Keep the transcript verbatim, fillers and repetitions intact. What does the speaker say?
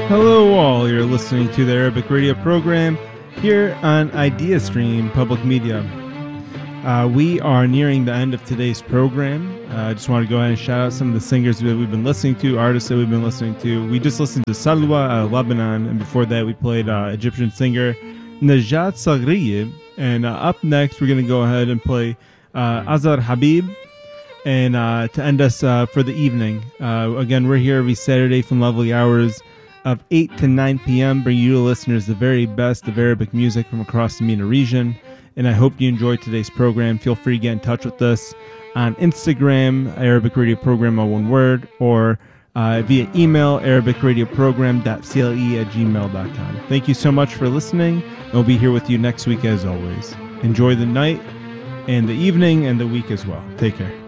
Hello all, you're listening to the Arabic radio program here on IdeaStream Public Media. Uh, we are nearing the end of today's program. Uh, I just want to go ahead and shout out some of the singers that we've been listening to, artists that we've been listening to. We just listened to Salwa out of Lebanon, and before that we played uh, Egyptian singer Najat Saghriye. And uh, up next we're going to go ahead and play uh, Azar Habib. And uh, to end us uh, for the evening, uh, again, we're here every Saturday from lovely hours of eight to nine p.m. bring you listeners the very best of Arabic music from across the MENA region. And I hope you enjoyed today's program. Feel free to get in touch with us on Instagram, Arabic Radio Program, all one word, or uh, via email, arabicradioprogram dot c l e at gmail dot com. Thank you so much for listening. I'll be here with you next week as always. Enjoy the night and the evening and the week as well. Take care.